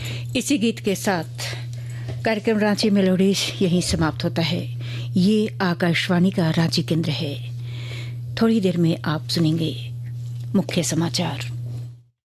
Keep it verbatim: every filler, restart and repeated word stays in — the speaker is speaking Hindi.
इसी गीत के साथ कार्यक्रम रांची मेलोडीज यहीं समाप्त होता है। ये आकाशवाणी का रांची केंद्र है। थोड़ी देर में आप सुनेंगे मुख्य समाचार।